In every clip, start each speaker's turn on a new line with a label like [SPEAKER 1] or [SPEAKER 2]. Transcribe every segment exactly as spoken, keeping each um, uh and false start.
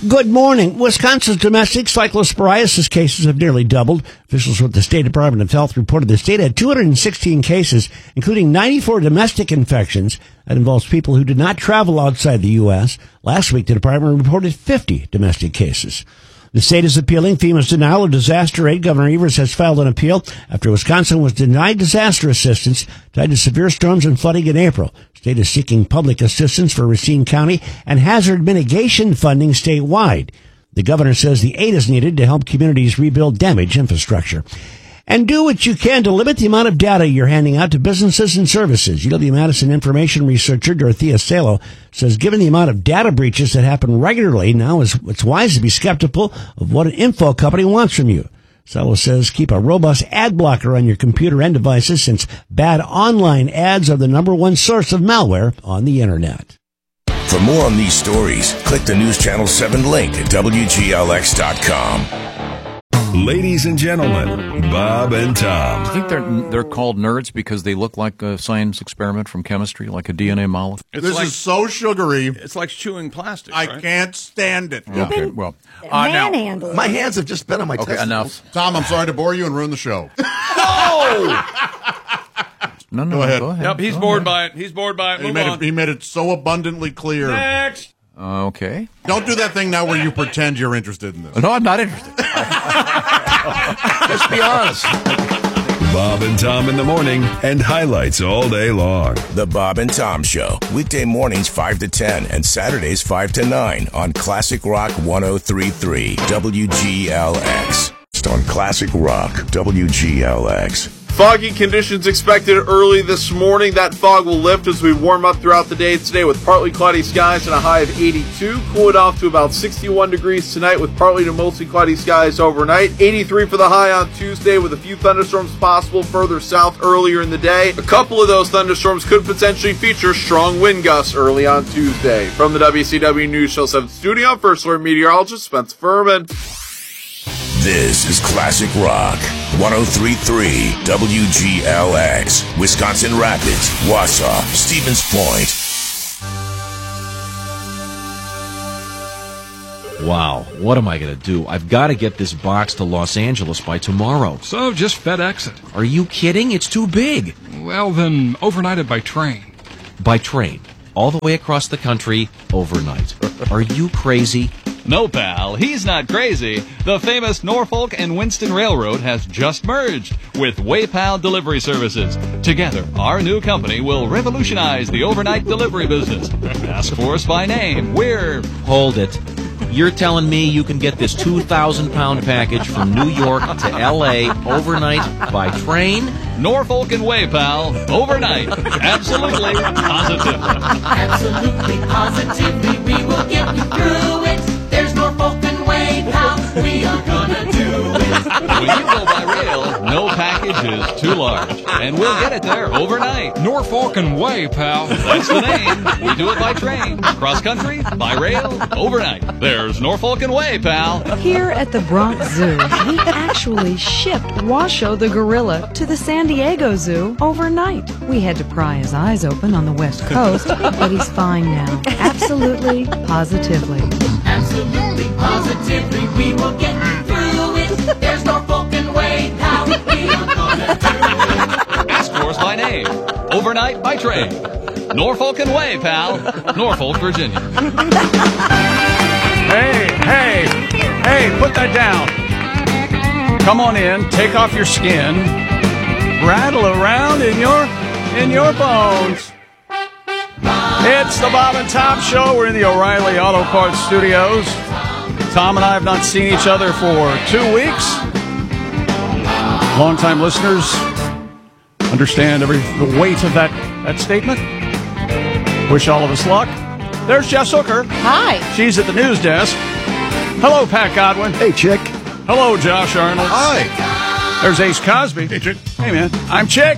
[SPEAKER 1] Good morning. Wisconsin's domestic cyclosporiasis cases have nearly doubled. Officials with the State Department of Health reported the state had two hundred sixteen cases, including ninety-four domestic infections. That involves people who did not travel outside the U S. Last week, the department reported fifty domestic cases. The state is appealing FEMA's denial of disaster aid. Governor Evers has filed an appeal after Wisconsin was denied disaster assistance tied to severe storms and flooding in April. The state is seeking public assistance for Racine County and hazard mitigation funding statewide. The governor says the aid is needed to help communities rebuild damaged infrastructure. And do what you can to limit the amount of data you're handing out to businesses and services. U W-Madison information researcher Dorothea Salo says given the amount of data breaches that happen regularly, now is it's wise to be skeptical of what an info company wants from you. Salo says keep a robust ad blocker on your computer and devices since bad online ads are the number one source of malware on the internet.
[SPEAKER 2] For more on these stories, click the News Channel seven link at W G L X dot com.
[SPEAKER 3] Ladies and gentlemen, Bob and Tom.
[SPEAKER 4] Do you think they're they're called nerds because they look like a science experiment from chemistry, like a D N A molecule?
[SPEAKER 5] It's
[SPEAKER 6] this
[SPEAKER 5] like,
[SPEAKER 6] is so sugary.
[SPEAKER 5] It's like chewing plastic.
[SPEAKER 6] I
[SPEAKER 5] right?
[SPEAKER 6] can't stand it.
[SPEAKER 4] Yeah. Okay, well, uh, now,
[SPEAKER 7] Manhandle.
[SPEAKER 8] My hands have just been on my
[SPEAKER 4] okay,
[SPEAKER 8] testicles.
[SPEAKER 4] enough.
[SPEAKER 6] Tom, I'm sorry to bore you and ruin the show.
[SPEAKER 4] No, no,
[SPEAKER 6] Go
[SPEAKER 4] no,
[SPEAKER 6] ahead.
[SPEAKER 4] Go ahead.
[SPEAKER 5] Yep, he's
[SPEAKER 4] Go
[SPEAKER 5] bored
[SPEAKER 4] ahead.
[SPEAKER 5] by it. He's bored by it.
[SPEAKER 6] He
[SPEAKER 5] Move
[SPEAKER 6] made
[SPEAKER 5] on.
[SPEAKER 6] it, he made it so abundantly clear.
[SPEAKER 5] Next.
[SPEAKER 4] Uh, okay.
[SPEAKER 6] Don't do that thing now where you pretend you're interested in this.
[SPEAKER 4] No, I'm not interested.
[SPEAKER 8] Let's be honest.
[SPEAKER 3] Bob and Tom in the morning and highlights all day long.
[SPEAKER 2] The Bob and Tom Show, weekday mornings five to ten and Saturdays five to nine on Classic Rock one oh three point three W G L X. On Classic Rock W G L X.
[SPEAKER 9] Foggy conditions expected early this morning. That fog will lift as we warm up throughout the day today with partly cloudy skies and a high of eighty-two. Cool it off to about sixty-one degrees tonight with partly to mostly cloudy skies overnight. eighty-three for the high on Tuesday with a few thunderstorms possible further south earlier in the day. A couple of those thunderstorms could potentially feature strong wind gusts early on Tuesday. From the W C W News Show seven studio, First Alert meteorologist Spencer Furman.
[SPEAKER 2] This is Classic Rock one oh three point three W G L X. Wisconsin Rapids, Wausau, Stevens Point.
[SPEAKER 10] Wow, what am I going to do? I've got to get this box to Los Angeles by tomorrow.
[SPEAKER 11] So just FedEx it.
[SPEAKER 10] Are you kidding? It's too big.
[SPEAKER 11] Well, then overnight it by train.
[SPEAKER 10] By train. All the way across the country, overnight. Are you crazy?
[SPEAKER 12] No, pal, he's not crazy. The famous Norfolk and Winston Railroad has just merged with WayPal Delivery Services. Together, our new company will revolutionize the overnight delivery business. Ask for us by name. We're...
[SPEAKER 10] Hold it. You're telling me you can get this two thousand pound package from New York to L A overnight by train?
[SPEAKER 12] Norfolk and WayPal, overnight. Absolutely, positively.
[SPEAKER 13] Absolutely, positively, we will get you through it. There's Norfolk and WayPal, we are gonna do it.
[SPEAKER 12] When you go by rail, no package is too large, and we'll get it there overnight.
[SPEAKER 11] Norfolk and WayPal.
[SPEAKER 12] That's the name. We do it by train, cross country, by rail, overnight. There's Norfolk and WayPal.
[SPEAKER 14] Here at the Bronx Zoo, we actually shipped Washoe the gorilla to the San Diego Zoo overnight. We had to pry his eyes open on the West Coast, but he's fine now. Absolutely, positively.
[SPEAKER 13] Absolutely, positively, we will get you through it. There's Norfolk and WayPal, we are gonna do it.
[SPEAKER 12] Ask for us by name, overnight by train. Norfolk and WayPal, Norfolk, Virginia.
[SPEAKER 15] Hey, hey, hey, put that down. Come on in, take off your skin, rattle around in your in your bones. It's the Bob and Tom Show. We're in the O'Reilly Auto Parts Studios. Tom and I have not seen each other for two weeks. Longtime listeners understand every the weight of that, that statement. Wish all of us luck. There's Jess Hooker.
[SPEAKER 7] Hi.
[SPEAKER 15] She's at the news desk. Hello, Pat Godwin.
[SPEAKER 8] Hey, Chick.
[SPEAKER 15] Hello, Josh Arnold.
[SPEAKER 6] Hi.
[SPEAKER 15] There's Ace Cosby.
[SPEAKER 6] Hey, Chick.
[SPEAKER 15] Hey, man. I'm Chick.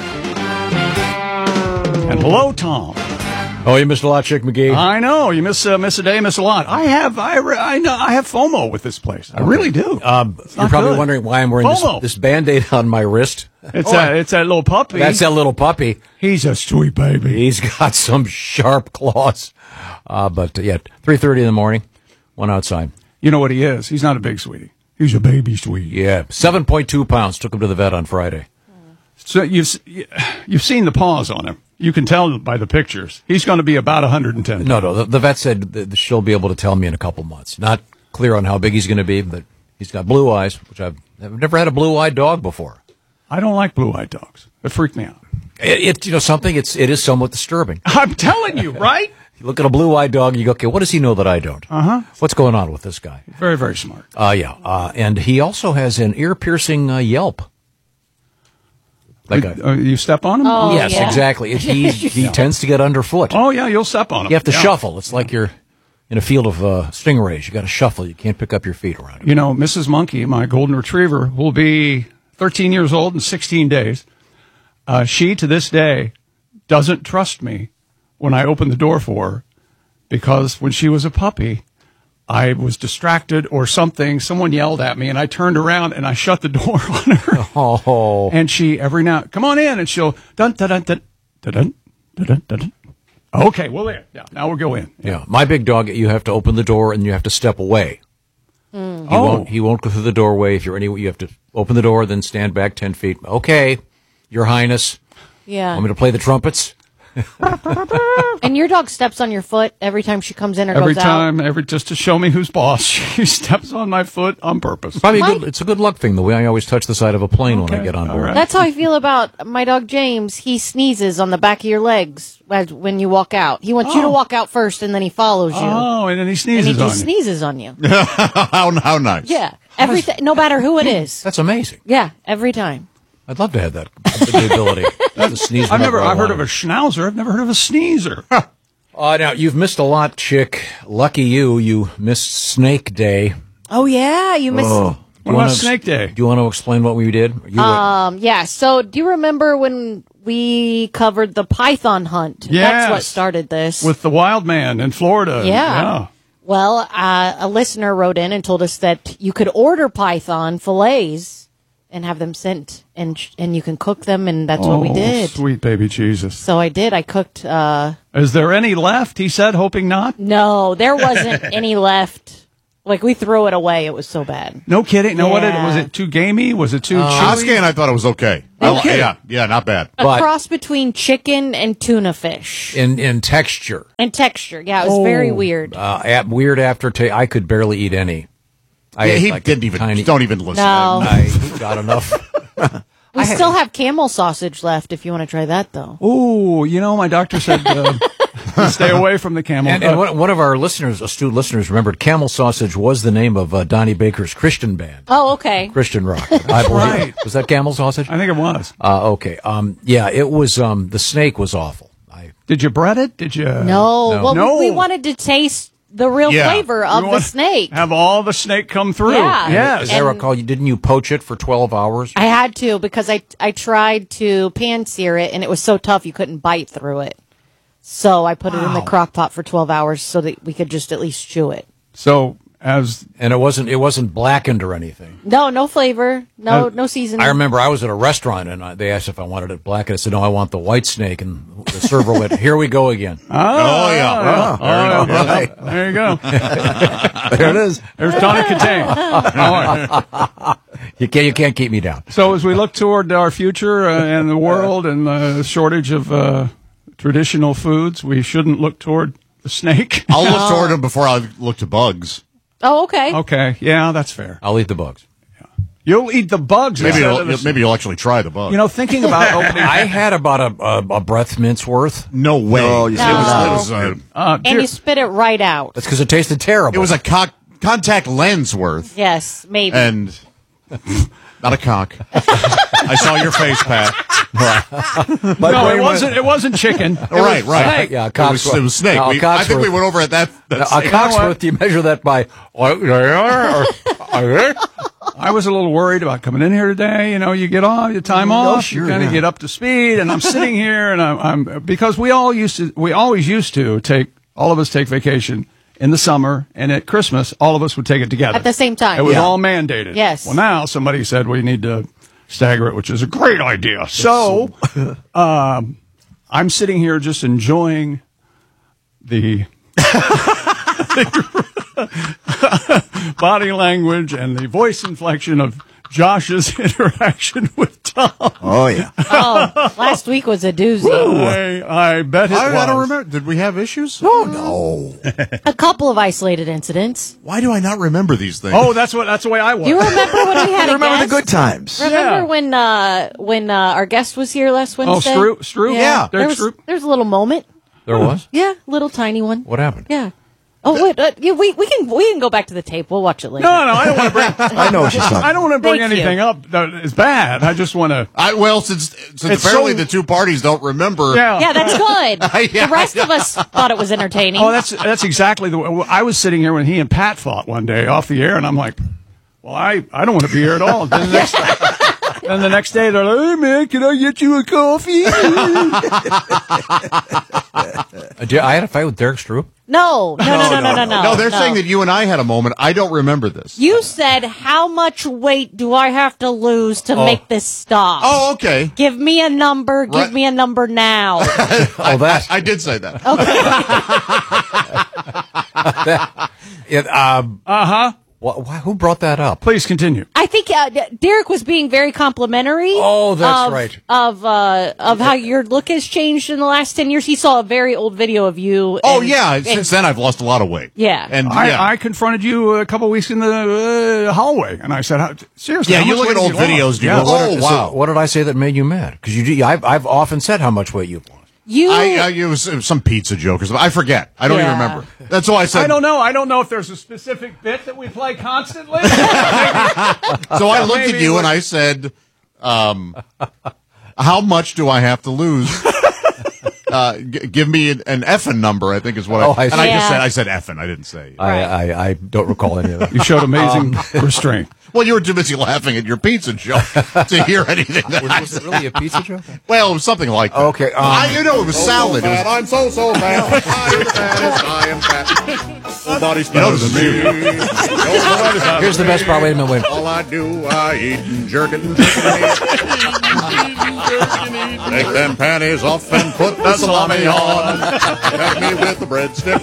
[SPEAKER 15] And hello, Tom.
[SPEAKER 16] Oh, you missed a lot, Chick McGee.
[SPEAKER 15] I know you miss uh, miss a day, miss a lot. I have I re- I know I have FOMO with this place. I really do.
[SPEAKER 16] Um, you're probably
[SPEAKER 15] good.
[SPEAKER 16] wondering why I'm wearing this,
[SPEAKER 15] FOMO.
[SPEAKER 16] this Band-Aid on my wrist.
[SPEAKER 15] It's
[SPEAKER 16] oh,
[SPEAKER 15] that it's that little puppy.
[SPEAKER 16] That's that little puppy.
[SPEAKER 15] He's a sweet baby.
[SPEAKER 16] He's got some sharp claws. Uh, but uh, yeah, three thirty in the morning. Went outside.
[SPEAKER 15] You know what he is? He's not a big sweetie. He's a baby sweetie.
[SPEAKER 16] Yeah, seven point two pounds. Took him to the vet on Friday.
[SPEAKER 15] So you've you've seen the paws on him. You can tell by the pictures. He's going to be about one hundred ten.
[SPEAKER 16] No, no. The, the vet said that she'll be able to tell me in a couple months. Not clear on how big he's going to be, but he's got blue eyes, which I've, I've never had a blue-eyed dog before.
[SPEAKER 15] I don't like blue-eyed dogs. It freaked me out.
[SPEAKER 16] It, it you know something. It's it is somewhat disturbing.
[SPEAKER 15] I'm telling you, right?
[SPEAKER 16] You look at a blue-eyed dog and you go, okay, what does he know that I don't?
[SPEAKER 15] Uh huh.
[SPEAKER 16] What's going on with this guy?
[SPEAKER 15] Very, very smart.
[SPEAKER 16] Uh, yeah. Uh, and he also has an ear-piercing uh, yelp. Like
[SPEAKER 15] uh,
[SPEAKER 16] a,
[SPEAKER 15] uh, you step on him?
[SPEAKER 16] Oh, yes, yeah. exactly. It, he he yeah. tends to get underfoot.
[SPEAKER 15] Oh, yeah, you'll step on him.
[SPEAKER 16] You have to
[SPEAKER 15] yeah.
[SPEAKER 16] shuffle. It's like you're in a field of uh, stingrays. You got to shuffle. You can't pick up your feet around him.
[SPEAKER 15] You know, Missus Monkey, my golden retriever, will be thirteen years old in sixteen days. Uh, she, to this day, doesn't trust me when I open the door for her because when she was a puppy, I was distracted or something. Someone yelled at me, and I turned around and I shut the door on her.
[SPEAKER 16] Oh.
[SPEAKER 15] And she every now, come on in, and she'll dun dun dun dun dun dun dun dun. dun. Okay, well there, yeah. Now we'll go in.
[SPEAKER 16] Yeah. yeah, my big dog, you have to open the door and you have to step away.
[SPEAKER 15] Mm.
[SPEAKER 16] He
[SPEAKER 15] Oh,
[SPEAKER 16] won't. He won't go through the doorway. If you're any, you have to open the door, then stand back ten feet. Okay, Your Highness.
[SPEAKER 5] Yeah.
[SPEAKER 16] Want me to play the trumpets?
[SPEAKER 5] And your dog steps on your foot every time she comes in or
[SPEAKER 15] every
[SPEAKER 5] goes
[SPEAKER 15] time,
[SPEAKER 5] out?
[SPEAKER 15] every just to show me who's boss. She steps on my foot on purpose.
[SPEAKER 16] Probably a good, it's a good luck thing. The way I always touch the side of a plane when I get on board.
[SPEAKER 15] right.
[SPEAKER 5] That's how I feel about my dog James. He sneezes on the back of your legs as, when you walk out. He wants you to
[SPEAKER 15] Oh.
[SPEAKER 5] walk out first, and then he follows you.
[SPEAKER 15] Oh, and then he
[SPEAKER 5] and
[SPEAKER 15] sneezes
[SPEAKER 5] he just
[SPEAKER 15] on you.
[SPEAKER 5] sneezes on you.
[SPEAKER 6] how, how nice.
[SPEAKER 5] Yeah, every th- no matter who it is.
[SPEAKER 16] That's amazing.
[SPEAKER 5] Yeah, every time.
[SPEAKER 16] I'd love to have that the ability to sneeze.
[SPEAKER 15] I've never.
[SPEAKER 16] whenever I
[SPEAKER 15] I've heard of
[SPEAKER 16] want.
[SPEAKER 15] a schnauzer. I've never heard of a sneezer.
[SPEAKER 16] Uh, now, you've missed a lot, chick. Lucky you. You missed Snake Day.
[SPEAKER 5] Oh yeah, you missed.
[SPEAKER 16] Oh.
[SPEAKER 15] What about Snake Day?
[SPEAKER 16] Do you want to explain what we did? You
[SPEAKER 5] Um, yeah. So, do you remember when we covered the python hunt?
[SPEAKER 15] Yes.
[SPEAKER 5] That's what started this.
[SPEAKER 15] With the wild man in Florida.
[SPEAKER 5] Yeah. Well, uh, a listener wrote in and told us that you could order python fillets and have them sent, and sh- and you can cook them, and that's what we
[SPEAKER 15] Oh,
[SPEAKER 5] did.
[SPEAKER 15] Sweet baby Jesus.
[SPEAKER 5] So I did. I cooked. Uh,
[SPEAKER 15] Is there any left? He said, hoping not.
[SPEAKER 5] no, there wasn't any left. Like, we threw it away. It was so bad.
[SPEAKER 15] No kidding. No, what did,
[SPEAKER 5] Yeah.
[SPEAKER 15] was it too gamey? Was it too
[SPEAKER 6] Oscar
[SPEAKER 15] chewy?
[SPEAKER 6] and I thought it was okay. I li- yeah, yeah, not bad.
[SPEAKER 5] A
[SPEAKER 16] But-
[SPEAKER 5] cross between chicken and tuna fish.
[SPEAKER 16] in in texture,
[SPEAKER 5] And texture. Yeah, it was very weird.
[SPEAKER 16] uh, at, weird aftertaste. I could barely eat any. I
[SPEAKER 6] Yeah,
[SPEAKER 16] ate
[SPEAKER 6] he
[SPEAKER 16] like a
[SPEAKER 6] didn't even.
[SPEAKER 16] tiny-
[SPEAKER 6] Don't even listen.
[SPEAKER 5] No.
[SPEAKER 16] I got enough.
[SPEAKER 5] We still have camel sausage left if you want to try that, though.
[SPEAKER 15] Ooh, you know, my doctor said uh, stay away from the camel.
[SPEAKER 16] And, and one, one of our listeners, astute listeners, remembered Camel Sausage was the name of uh, Donnie Baker's Christian band,
[SPEAKER 5] Oh, okay.
[SPEAKER 16] Christian rock. I believe.
[SPEAKER 15] right.
[SPEAKER 16] Was that Camel Sausage?
[SPEAKER 15] I think it was.
[SPEAKER 16] Uh, okay. Um, yeah, it was. Um, the snake was awful. I,
[SPEAKER 15] Did you bread it? Did you?
[SPEAKER 5] No.
[SPEAKER 16] No.
[SPEAKER 5] Well,
[SPEAKER 15] No.
[SPEAKER 5] we wanted to taste the real
[SPEAKER 6] Yeah.
[SPEAKER 5] flavor
[SPEAKER 15] You
[SPEAKER 5] of the
[SPEAKER 15] want-
[SPEAKER 5] snake.
[SPEAKER 15] Have all the snake come through.
[SPEAKER 5] Yeah.
[SPEAKER 15] Yes.
[SPEAKER 16] as I recall, you didn't you poach it for twelve hours?
[SPEAKER 5] I had to because I I tried to pan sear it and it was so tough you couldn't bite through it. So I put it in the
[SPEAKER 15] Wow.
[SPEAKER 5] crock pot for twelve hours so that we could just at least chew it.
[SPEAKER 15] So as
[SPEAKER 16] And it wasn't. It wasn't blackened or anything.
[SPEAKER 5] No, no flavor, no
[SPEAKER 15] Uh,
[SPEAKER 5] no seasoning.
[SPEAKER 16] I remember I was at a restaurant and I, they asked if I wanted it blackened. I said no, I want the white snake, and the server went, "Here we go again."
[SPEAKER 6] Oh, yeah.
[SPEAKER 15] Oh, yeah. There you go.
[SPEAKER 16] There it is.
[SPEAKER 15] There's Tonic Contain. All right.
[SPEAKER 16] You can't. You can't keep me down.
[SPEAKER 15] So as we look toward our future uh, and the world and the shortage of uh, traditional foods, we shouldn't look toward the snake.
[SPEAKER 6] I'll look toward him before I look to bugs.
[SPEAKER 5] Oh, okay.
[SPEAKER 15] Okay, yeah, that's fair.
[SPEAKER 16] I'll eat the bugs.
[SPEAKER 15] You'll eat the bugs.
[SPEAKER 6] Maybe
[SPEAKER 15] instead
[SPEAKER 6] you'll,
[SPEAKER 15] of the-
[SPEAKER 6] maybe you'll actually try the bug.
[SPEAKER 15] You know, thinking about opening.
[SPEAKER 16] I had about a, a, a breath mince worth.
[SPEAKER 6] no way.
[SPEAKER 7] No, you
[SPEAKER 6] it
[SPEAKER 7] said
[SPEAKER 6] was,
[SPEAKER 5] no.
[SPEAKER 6] it was, uh,
[SPEAKER 15] Uh,
[SPEAKER 5] And
[SPEAKER 15] dear-
[SPEAKER 5] you spit it right out.
[SPEAKER 16] That's because it tasted terrible.
[SPEAKER 6] it was a co- contact lens worth,
[SPEAKER 5] Yes, maybe.
[SPEAKER 6] and not a cock. I saw your face, Pat.
[SPEAKER 15] no, it wasn't. It wasn't chicken. It
[SPEAKER 6] right,
[SPEAKER 15] was
[SPEAKER 6] right.
[SPEAKER 15] snake.
[SPEAKER 16] Yeah, a
[SPEAKER 6] It was,
[SPEAKER 16] cocksworth.
[SPEAKER 6] it was snake.
[SPEAKER 16] No, a
[SPEAKER 6] We- I think
[SPEAKER 16] cocksworth.
[SPEAKER 6] we went over at that. that
[SPEAKER 16] a
[SPEAKER 6] snake.
[SPEAKER 16] cocksworth. You measure that by.
[SPEAKER 15] I was a little worried about coming in here today. You know, you get off, your time off,
[SPEAKER 16] sure,
[SPEAKER 15] you kind of
[SPEAKER 16] yeah.
[SPEAKER 15] get up to speed, and I'm sitting here, and I'm, I'm because we all used to, we always used to take, all of us take vacation in the summer, and at Christmas, all of us would take it together
[SPEAKER 5] At the same time.
[SPEAKER 15] It was
[SPEAKER 5] Yeah.
[SPEAKER 15] all mandated.
[SPEAKER 5] Yes.
[SPEAKER 15] Well, now somebody said we need to stagger it, which is a great idea. So, um, I'm sitting here just enjoying the the body language and the voice inflection of Josh's interaction with Tom.
[SPEAKER 7] Oh, yeah.
[SPEAKER 5] Oh, last week was a doozy.
[SPEAKER 15] I, I bet it
[SPEAKER 6] I,
[SPEAKER 15] was.
[SPEAKER 6] I don't remember. Did we have issues?
[SPEAKER 7] Oh, no.
[SPEAKER 5] A couple of isolated incidents.
[SPEAKER 6] Why do I not remember these things?
[SPEAKER 15] Oh, that's what. That's the way I was.
[SPEAKER 5] Do you remember when we had
[SPEAKER 7] I
[SPEAKER 5] a
[SPEAKER 7] remember
[SPEAKER 5] guest?
[SPEAKER 7] the good times.
[SPEAKER 5] Remember
[SPEAKER 15] Yeah.
[SPEAKER 5] when uh, when uh, our guest was here last Wednesday?
[SPEAKER 15] Oh, Stru- Stru? Yeah,
[SPEAKER 5] there
[SPEAKER 15] Derek
[SPEAKER 5] was,
[SPEAKER 15] Stru.
[SPEAKER 5] there was a little moment.
[SPEAKER 16] There was?
[SPEAKER 5] Yeah, little tiny one.
[SPEAKER 16] What happened?
[SPEAKER 5] Yeah. Oh wait, uh, yeah, we we can we can go back to the tape. We'll watch it later.
[SPEAKER 15] No, no, I don't want to bring.
[SPEAKER 7] I know what she's talking
[SPEAKER 15] I don't want to bring
[SPEAKER 5] Thank you.
[SPEAKER 15] anything up that is bad. I just want to.
[SPEAKER 6] I, well, since since
[SPEAKER 15] It's
[SPEAKER 6] apparently
[SPEAKER 15] so-
[SPEAKER 6] the two parties don't remember.
[SPEAKER 15] Yeah.
[SPEAKER 5] Yeah, that's good.
[SPEAKER 6] Yeah,
[SPEAKER 5] the rest of us thought it was entertaining.
[SPEAKER 15] Oh, that's that's exactly the way. I was sitting here when he and Pat fought one day off the air, and I'm like, well, I, I don't want to be here at all. Then the next, then the next day, they're like, hey, man, can I get you a coffee?
[SPEAKER 16] Uh, did- I had a fight with Derek Stroop.
[SPEAKER 5] no, no, no, no, no, no, no.
[SPEAKER 6] No, they're
[SPEAKER 5] no.
[SPEAKER 6] saying that you and I had a moment. I don't remember this.
[SPEAKER 5] You said, how much weight do I have to lose to
[SPEAKER 6] Oh.
[SPEAKER 5] make this stop?
[SPEAKER 6] Oh, okay.
[SPEAKER 5] Give me a number. Give
[SPEAKER 6] Right.
[SPEAKER 5] me a number now.
[SPEAKER 6] Oh, that I, I did say that.
[SPEAKER 16] It, um,
[SPEAKER 15] Uh huh.
[SPEAKER 16] wh- wh- who brought that up?
[SPEAKER 15] Please continue.
[SPEAKER 5] I think uh, D- Derek was being very complimentary.
[SPEAKER 16] Oh, that's
[SPEAKER 5] of,
[SPEAKER 16] right.
[SPEAKER 5] Of uh, of how your look has changed in the last ten years. He saw a very old video of you.
[SPEAKER 6] Oh,
[SPEAKER 5] and-
[SPEAKER 6] yeah.
[SPEAKER 5] and-
[SPEAKER 6] Since then, I've lost a lot of weight.
[SPEAKER 5] Yeah.
[SPEAKER 6] And
[SPEAKER 15] I,
[SPEAKER 6] yeah.
[SPEAKER 15] I confronted you a couple weeks in the uh, hallway, and I said, how, seriously,
[SPEAKER 6] Yeah,
[SPEAKER 15] how
[SPEAKER 6] you
[SPEAKER 15] much
[SPEAKER 6] look at
[SPEAKER 15] weight
[SPEAKER 6] old
[SPEAKER 15] have you
[SPEAKER 6] videos,
[SPEAKER 15] lost?
[SPEAKER 6] you
[SPEAKER 15] Yeah.
[SPEAKER 6] go, oh,
[SPEAKER 16] So
[SPEAKER 6] wow.
[SPEAKER 16] what did I say that made you mad? Because you, do- I've, I've often said how much weight you've lost.
[SPEAKER 5] you.
[SPEAKER 6] I, I, it, was, it was some pizza joke or something. I forget. I don't
[SPEAKER 5] Yeah.
[SPEAKER 6] even remember. That's all I said.
[SPEAKER 15] I don't know. I don't know if there's a specific bit that we play constantly.
[SPEAKER 6] So I looked
[SPEAKER 15] Maybe
[SPEAKER 6] at you
[SPEAKER 15] it
[SPEAKER 6] and
[SPEAKER 15] was-
[SPEAKER 6] I said, um, how much do I have to lose? Uh, g- give me an, an effing number, I think is what
[SPEAKER 16] Oh,
[SPEAKER 6] I,
[SPEAKER 16] I
[SPEAKER 6] and
[SPEAKER 16] see.
[SPEAKER 6] I just
[SPEAKER 5] Yeah.
[SPEAKER 6] said, I said effing. I didn't say.
[SPEAKER 16] I, I, I don't recall any of that.
[SPEAKER 15] You showed amazing restraint.
[SPEAKER 6] Well, you were too busy laughing at your pizza joke to hear anything. That I
[SPEAKER 16] Was it
[SPEAKER 6] said.
[SPEAKER 16] really a pizza joke?
[SPEAKER 6] Well, it was something like that.
[SPEAKER 16] Okay, um,
[SPEAKER 6] I, you know, it was salad. It was,
[SPEAKER 8] I'm so, so fat. I am the fattest. I am fat. Nobody's
[SPEAKER 6] you know,
[SPEAKER 8] better
[SPEAKER 6] this
[SPEAKER 8] than
[SPEAKER 6] is
[SPEAKER 8] me.
[SPEAKER 16] Here's the best part. Wait a minute. Wait.
[SPEAKER 8] All I do, I eat and jerkin, jerkin, eat. Take them panties off and put the salami on. Peck me with the breadstick.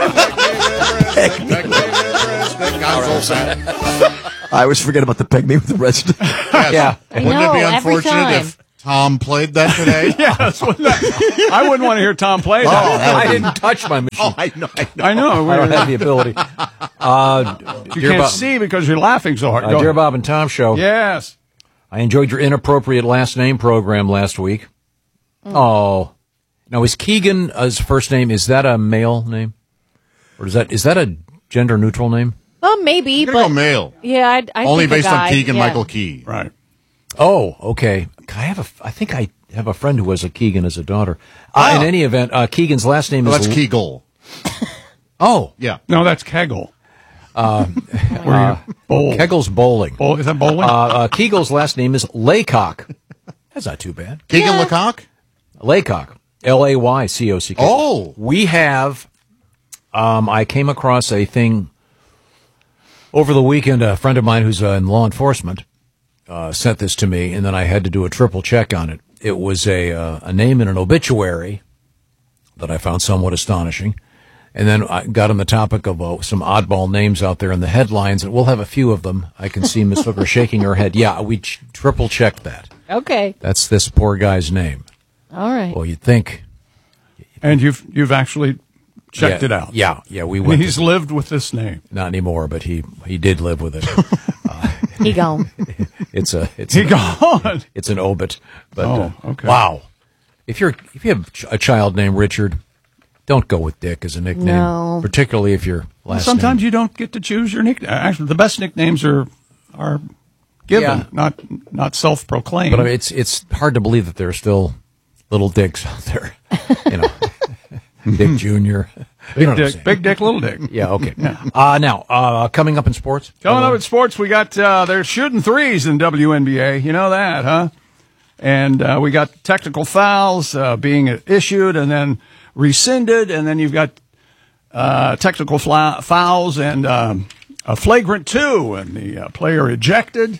[SPEAKER 8] Peck me with breadstick. I'm so fat.
[SPEAKER 7] I always forget about the peg me with the rest.
[SPEAKER 16] Yeah.
[SPEAKER 5] I
[SPEAKER 6] Wouldn't
[SPEAKER 5] know,
[SPEAKER 6] it be
[SPEAKER 5] every
[SPEAKER 6] unfortunate
[SPEAKER 5] time.
[SPEAKER 6] if Tom played that today?
[SPEAKER 15] Yes, wouldn't that- I wouldn't want to hear Tom play that.
[SPEAKER 16] I didn't touch my machine.
[SPEAKER 6] Oh, I know. I know.
[SPEAKER 15] I know.
[SPEAKER 16] I don't have the ability. Uh,
[SPEAKER 15] You
[SPEAKER 16] dear
[SPEAKER 15] can't
[SPEAKER 16] Bob,
[SPEAKER 15] see because you're laughing so hard.
[SPEAKER 16] uh,
[SPEAKER 15] Go
[SPEAKER 16] dear
[SPEAKER 15] ahead.
[SPEAKER 16] Bob and Tom show.
[SPEAKER 15] Yes.
[SPEAKER 16] I enjoyed your inappropriate last name program last week. Oh, now is Keegan uh, his first name? Is that a male name, or is that is that a gender neutral name?
[SPEAKER 5] Well, maybe,
[SPEAKER 6] I'm
[SPEAKER 5] but
[SPEAKER 6] gonna go male.
[SPEAKER 5] yeah, I, I
[SPEAKER 6] Only
[SPEAKER 5] think a
[SPEAKER 6] based
[SPEAKER 5] guy,
[SPEAKER 6] on Keegan
[SPEAKER 5] yeah.
[SPEAKER 6] Michael Key.
[SPEAKER 15] Right.
[SPEAKER 16] Oh, okay. I have a. I think I have a friend who has a Keegan as a daughter. Uh,
[SPEAKER 6] Oh.
[SPEAKER 16] In any event, uh, Keegan's last name
[SPEAKER 6] Well,
[SPEAKER 16] is
[SPEAKER 6] that's Kegel.
[SPEAKER 16] Oh,
[SPEAKER 6] Yeah.
[SPEAKER 15] No, that's Kegel.
[SPEAKER 16] uh,
[SPEAKER 15] Where you bowl.
[SPEAKER 16] Kegel's bowling.
[SPEAKER 15] Bowl- Is that bowling?
[SPEAKER 16] Uh, uh, Kegel's last name is Laycock. That's not too bad.
[SPEAKER 6] Keegan
[SPEAKER 5] Yeah.
[SPEAKER 6] Lecoq?
[SPEAKER 16] Laycock. L A Y C O C K.
[SPEAKER 6] Oh.
[SPEAKER 16] We have, um, I came across a thing over the weekend. A friend of mine who's uh, in law enforcement uh, sent this to me, and then I had to do a triple check on it. It was a, uh, a name in an obituary that I found somewhat astonishing. And then I got on the topic of uh, some oddball names out there in the headlines, and we'll have a few of them. I can see Miss Hooker shaking her head. Yeah, we ch- triple checked that.
[SPEAKER 5] Okay.
[SPEAKER 16] That's this poor guy's name.
[SPEAKER 5] All right.
[SPEAKER 16] Well, you'd think.
[SPEAKER 15] And you've you've actually checked
[SPEAKER 16] Yeah,
[SPEAKER 15] it out.
[SPEAKER 16] Yeah, yeah, we
[SPEAKER 15] And
[SPEAKER 16] went.
[SPEAKER 15] he's lived with this name.
[SPEAKER 16] Not anymore, but he he did live with it.
[SPEAKER 5] He gone.
[SPEAKER 16] It's a it's
[SPEAKER 15] He
[SPEAKER 16] an,
[SPEAKER 15] gone.
[SPEAKER 16] It's an obit. But
[SPEAKER 15] Oh,
[SPEAKER 16] uh,
[SPEAKER 15] okay.
[SPEAKER 16] wow, if you're if you have ch- a child named Richard, don't go with Dick as a nickname.
[SPEAKER 5] No.
[SPEAKER 16] Particularly if your
[SPEAKER 15] Well,
[SPEAKER 16] last
[SPEAKER 15] sometimes
[SPEAKER 16] name.
[SPEAKER 15] you don't get to choose your nickname. Actually, the best nicknames are are given,
[SPEAKER 16] Yeah.
[SPEAKER 15] not not self proclaimed.
[SPEAKER 16] But I mean, it's it's hard to believe that there are still little Dicks out there. You know, Dick Junior
[SPEAKER 15] Big Dick, Big Dick, Little Dick.
[SPEAKER 16] Yeah. Okay. Uh, now, uh, coming up in sports.
[SPEAKER 15] Coming up in sports, we got uh, they're shooting threes in W N B A. You know that, huh? And uh, we got technical fouls uh, being issued and then rescinded, and then you've got uh, technical fla- fouls and um, a flagrant two, and the uh, player ejected.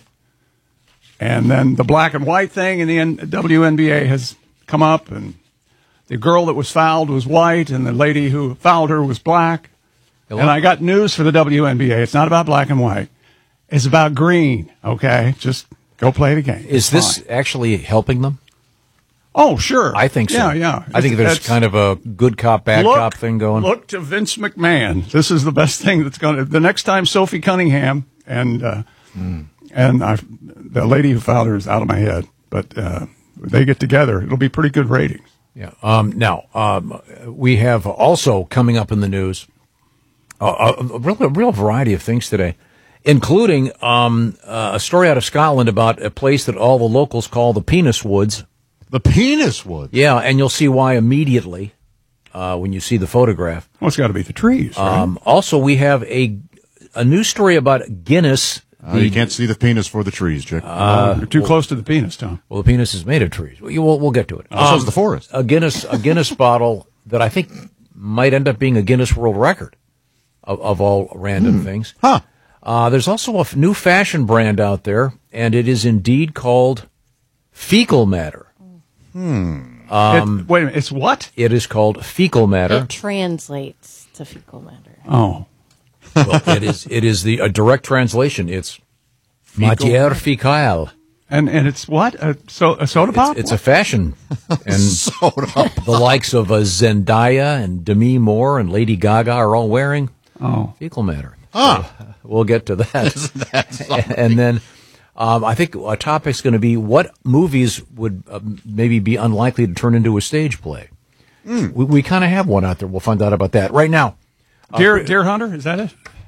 [SPEAKER 15] And then the black and white thing in the N- W N B A has come up, and the girl that was fouled was white, and the lady who fouled her was black. And I got news for the W N B A. It's not about black and white. It's about green, okay? Just go play the game.
[SPEAKER 16] Is
[SPEAKER 15] It's
[SPEAKER 16] this
[SPEAKER 15] fine.
[SPEAKER 16] actually helping them?
[SPEAKER 15] Oh, sure.
[SPEAKER 16] I think so.
[SPEAKER 15] Yeah, yeah.
[SPEAKER 16] I think there's
[SPEAKER 15] It's-
[SPEAKER 16] kind of a good cop, bad
[SPEAKER 15] look,
[SPEAKER 16] cop thing going.
[SPEAKER 15] Look to Vince McMahon. This is the best thing that's going to. The next time Sophie Cunningham and uh,
[SPEAKER 16] Mm.
[SPEAKER 15] and I, the lady who found her is out of my head, but uh, they get together, it'll be pretty good ratings.
[SPEAKER 16] Yeah. Um, now, um, we have also coming up in the news a, a, a, real, a real variety of things today, including um, uh, a story out of Scotland about a place that all the locals call the Penis Woods.
[SPEAKER 6] The Penis Woods?
[SPEAKER 16] Yeah, and you'll see why immediately uh, when you see the photograph.
[SPEAKER 15] Well, it's got to be the trees, right?
[SPEAKER 16] Um, also, we have a a news story about Guinness.
[SPEAKER 6] Uh, you can't see the penis for the trees, Jack.
[SPEAKER 15] Uh, You're too close to the penis, Tom.
[SPEAKER 16] Well, the penis is made of trees. We'll, we'll, we'll get to it.
[SPEAKER 6] So is the forest.
[SPEAKER 16] A Guinness, a Guinness bottle that I think might end up being a Guinness World Record of, of all random
[SPEAKER 6] Hmm.
[SPEAKER 16] things.
[SPEAKER 6] Huh.
[SPEAKER 16] Uh, there's also a f- new fashion brand out there, and it is indeed called Fecal Matter.
[SPEAKER 6] Hmm.
[SPEAKER 16] Um,
[SPEAKER 15] It- wait a minute. It's what?
[SPEAKER 16] It is called Fecal Matter.
[SPEAKER 5] It translates to fecal matter.
[SPEAKER 15] Oh.
[SPEAKER 16] Well, it is. It is the a direct translation. It's
[SPEAKER 15] Fecal
[SPEAKER 16] matière
[SPEAKER 15] matter.
[SPEAKER 16] fécale.
[SPEAKER 15] And and it's what? A, so, a soda pop?
[SPEAKER 16] It's, it's a fashion, and
[SPEAKER 6] soda pop.
[SPEAKER 16] the likes of uh, Zendaya and Demi Moore and Lady Gaga are all wearing
[SPEAKER 15] Oh.
[SPEAKER 16] fecal matter.
[SPEAKER 6] Ah.
[SPEAKER 16] So, we'll get to that.
[SPEAKER 6] Isn't that something?
[SPEAKER 16] And then um, I think a topic's going to be what movies would uh, maybe be unlikely to turn into a stage play.
[SPEAKER 6] Mm.
[SPEAKER 16] We, we kind of have one out there. We'll find out about that right now.
[SPEAKER 15] Deer, Deer Hunter? Is that it?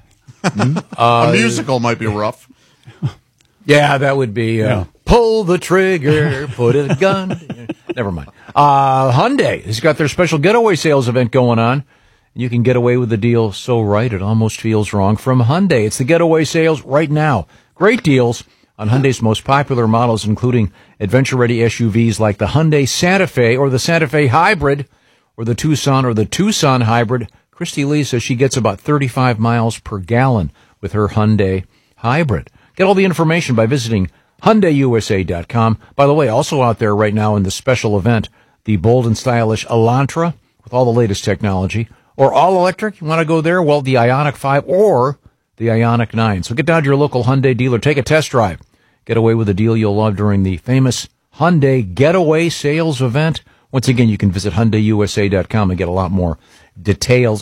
[SPEAKER 6] A musical might be rough.
[SPEAKER 16] Yeah, that would be uh,
[SPEAKER 15] Yeah.
[SPEAKER 16] pull the trigger, put a gun. Never mind. Uh, Hyundai has got their special getaway sales event going on. You can get away with the deal so right it almost feels wrong from Hyundai. It's the getaway sales right now. Great deals on Hyundai's most popular models, including adventure-ready S U Vs like the Hyundai Santa Fe or the Santa Fe Hybrid or the Tucson or the Tucson Hybrid. Christy Lee says she gets about thirty-five miles per gallon with her Hyundai Hybrid. Get all the information by visiting Hyundai U S A dot com. By the way, also out there right now in the special event, the bold and stylish Elantra with all the latest technology. Or all electric, you want to go there? Well, the Ioniq five or the Ioniq nine. So get down to your local Hyundai dealer, take a test drive. Get away with a deal you'll love during the famous Hyundai Getaway Sales event. Once again, you can visit Hyundai U S A dot com and get a lot more details.